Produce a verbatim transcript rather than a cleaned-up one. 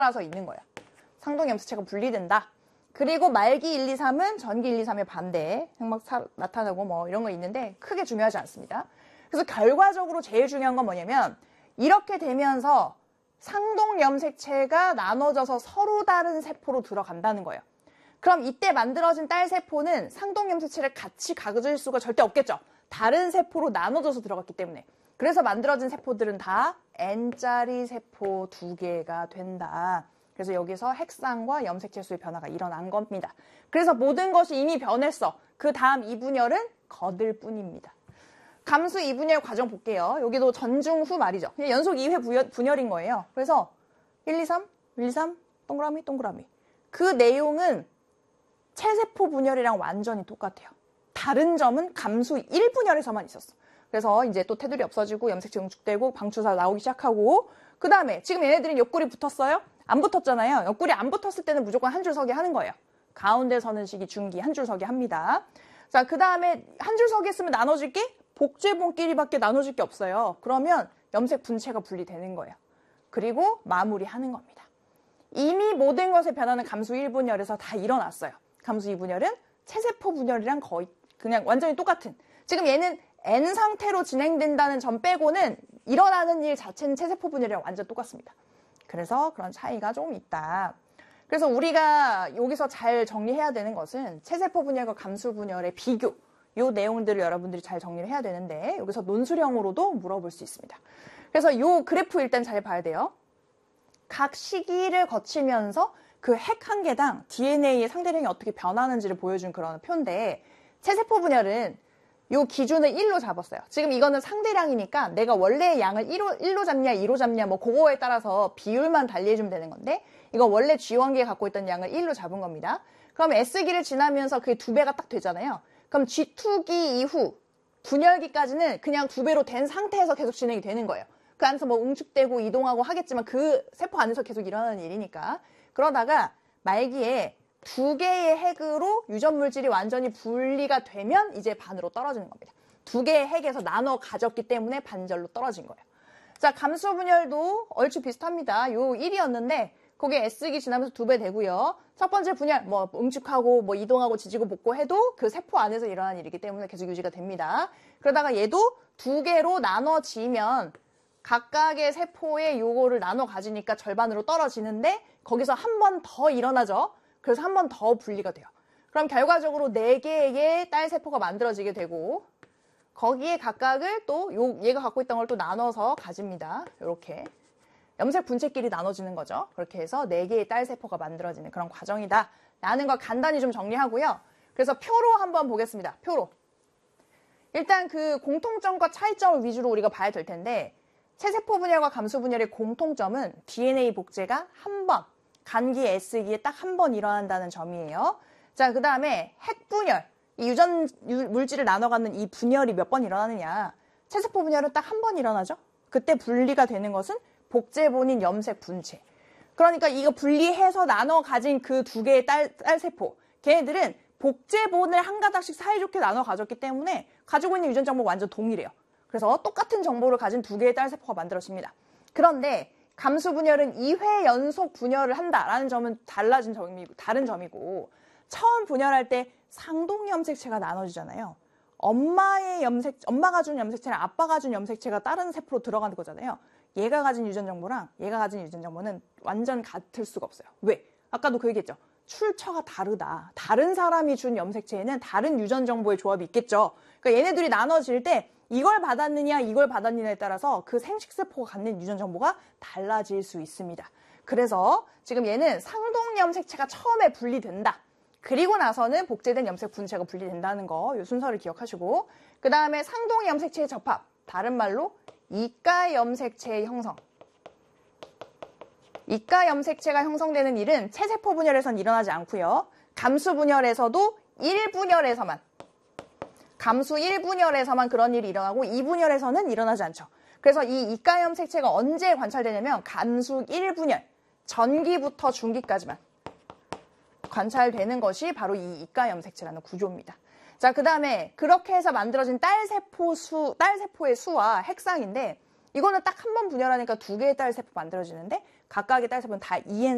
따라서 있는 거야. 상동 염색체가 분리된다. 그리고 말기 일, 이, 삼은 전기 일, 이, 삼의 반대 핵막 나타나고 뭐 이런 거 있는데 크게 중요하지 않습니다. 그래서 결과적으로 제일 중요한 건 뭐냐면 이렇게 되면서 상동 염색체가 나눠져서 서로 다른 세포로 들어간다는 거예요. 그럼 이때 만들어진 딸 세포는 상동 염색체를 같이 가질 수가 절대 없겠죠. 다른 세포로 나눠져서 들어갔기 때문에. 그래서 만들어진 세포들은 다 N자리 세포 두 개가 된다. 그래서 여기서 핵상과 염색체 수의 변화가 일어난 겁니다. 그래서 모든 것이 이미 변했어. 그 다음 이분열은 거들 뿐입니다. 감수 이분열 과정 볼게요. 여기도 전중 후 말이죠. 그냥 연속 이 회 분열인 거예요. 그래서 일, 이, 삼, 일, 이, 삼, 동그라미, 동그라미. 그 내용은 체세포 분열이랑 완전히 똑같아요. 다른 점은 감수 일 분열에서만 있었어. 그래서 이제 또 테두리 없어지고 염색체 응축되고 방추사 나오기 시작하고 그 다음에 지금 얘네들은 옆구리 붙었어요? 안 붙었잖아요. 옆구리 안 붙었을 때는 무조건 한 줄 서기 하는 거예요. 가운데 서는 시기 중기 한 줄 서기 합니다. 자, 그 다음에 한 줄 서기 했으면 나눠질 게 복제본끼리밖에 나눠질 게 없어요. 그러면 염색 분체가 분리되는 거예요. 그리고 마무리하는 겁니다. 이미 모든 것의 변화는 감수 일 분열에서 다 일어났어요. 감수 이 분열은 체세포 분열이랑 거의 그냥 완전히 똑같은. 지금 얘는 N 상태로 진행된다는 점 빼고는 일어나는 일 자체는 체세포 분열이랑 완전 똑같습니다. 그래서 그런 차이가 좀 있다. 그래서 우리가 여기서 잘 정리해야 되는 것은 체세포 분열과 감수 분열의 비교, 이 내용들을 여러분들이 잘 정리를 해야 되는데 여기서 논술형으로도 물어볼 수 있습니다. 그래서 이 그래프 일단 잘 봐야 돼요. 각 시기를 거치면서 그 핵 한 개당 디엔에이의 상대량이 어떻게 변하는지를 보여준 그런 표인데 체세포 분열은 요 기준을 일로 잡았어요. 지금 이거는 상대량이니까 내가 원래의 양을 일로, 일로 잡냐, 이로 잡냐, 뭐 그거에 따라서 비율만 달리해주면 되는 건데 이거 원래 지 원기에 갖고 있던 양을 일로 잡은 겁니다. 그럼 S기를 지나면서 그게 두 배가 딱 되잖아요. 그럼 지 투 기 이후 분열기까지는 그냥 두 배로 된 상태에서 계속 진행이 되는 거예요. 그 안에서 뭐 응축되고 이동하고 하겠지만 그 세포 안에서 계속 일어나는 일이니까. 그러다가 말기에 두 개의 핵으로 유전 물질이 완전히 분리가 되면 이제 반으로 떨어지는 겁니다. 두 개의 핵에서 나눠 가졌기 때문에 반절로 떨어진 거예요. 자, 감수 분열도 얼추 비슷합니다. 요 일이었는데 거기에 S기 지나면서 두 배 되고요. 첫 번째 분열, 뭐 응축하고 뭐 이동하고 지지고 볶고해도 그 세포 안에서 일어나는 일이기 때문에 계속 유지가 됩니다. 그러다가 얘도 두 개로 나눠지면 각각의 세포에 요거를 나눠 가지니까 절반으로 떨어지는데 거기서 한 번 더 일어나죠. 그래서 한 번 더 분리가 돼요. 그럼 결과적으로 네 개의 딸 세포가 만들어지게 되고 거기에 각각을 또 요, 얘가 갖고 있던 걸 또 나눠서 가집니다. 이렇게 염색 분체끼리 나눠지는 거죠. 그렇게 해서 네 개의 딸 세포가 만들어지는 그런 과정이다 라는 걸 간단히 좀 정리하고요. 그래서 표로 한번 보겠습니다. 표로. 일단 그 공통점과 차이점을 위주로 우리가 봐야 될 텐데 체세포 분열과 감수 분열의 공통점은 디엔에이 복제가 한 번, 간기 S기에 딱 한 번 일어난다는 점이에요. 자, 그 다음에 핵 분열, 이 유전 물질을 나눠 갖는 이 분열이 몇 번 일어나느냐. 체세포 분열은 딱 한 번 일어나죠. 그때 분리가 되는 것은 복제본인 염색 분체. 그러니까 이거 분리해서 나눠 가진 그 두 개의 딸, 딸 세포. 걔네들은 복제본을 한 가닥씩 사이좋게 나눠 가졌기 때문에 가지고 있는 유전 정보가 완전 동일해요. 그래서 똑같은 정보를 가진 두 개의 딸 세포가 만들어집니다. 그런데 감수 분열은 이 회 연속 분열을 한다라는 점은 달라진 점이고, 다른 점이고 처음 분열할 때 상동 염색체가 나눠지잖아요. 엄마의 염색, 엄마가 준 염색체랑 아빠가 준 염색체가 다른 세포로 들어가는 거잖아요. 얘가 가진 유전 정보랑 얘가 가진 유전 정보는 완전 같을 수가 없어요. 왜? 아까도 그 얘기했죠. 출처가 다르다. 다른 사람이 준 염색체에는 다른 유전 정보의 조합이 있겠죠. 그러니까 얘네들이 나눠질 때 이걸 받았느냐 이걸 받았느냐에 따라서 그 생식세포가 갖는 유전 정보가 달라질 수 있습니다. 그래서 지금 얘는 상동 염색체가 처음에 분리된다. 그리고 나서는 복제된 염색 분체가 분리된다는 거, 이 순서를 기억하시고 그 다음에 상동 염색체의 접합, 다른 말로 이가 염색체의 형성. 이가 염색체가 형성되는 일은 체세포 분열에선 일어나지 않고요. 감수 분열에서도 일 분열에서만 감수 일 분열에서만 그런 일이 일어나고 이 분열에서는 일어나지 않죠. 그래서 이 이가 염색체가 언제 관찰되냐면 감수 일 분열, 전기부터 중기까지만 관찰되는 것이 바로 이 이가 염색체라는 구조입니다. 자, 그 다음에 그렇게 해서 만들어진 딸세포 수, 딸세포의 수와 핵상인데 이거는 딱 한 번 분열하니까 두 개의 딸세포 만들어지는데 각각의 딸세포는 다 이 엔